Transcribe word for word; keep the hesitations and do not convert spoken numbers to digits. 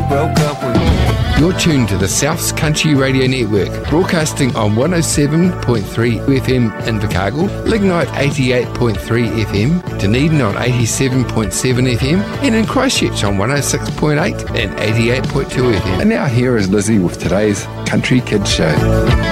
welcome. You're tuned to the South's Country Radio Network, broadcasting on one oh seven point three F M in Invercargill, Lignite eighty-eight point three F M, Dunedin on eighty-seven point seven F M, and in Christchurch on one oh six point eight and eighty-eight point two F M. And now here is Lizzie with today's Country Kids Show.